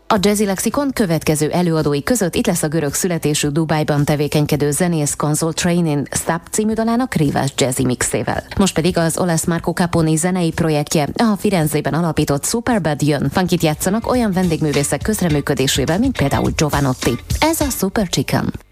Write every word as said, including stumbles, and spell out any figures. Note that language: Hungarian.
A Jazzy Lexikon következő előadói között itt lesz a görög születésű Dubájban tevékenykedő zenész Console Training Stop című dalának Rivas Jazzy mixével. Most pedig az olasz Marco Caponi zenei projektje, a Firenzében alapított Superbad jön. Funkit játszanak olyan vendégművészek közreműködésével, mint például Giovanotti. Ez a Super Chicken.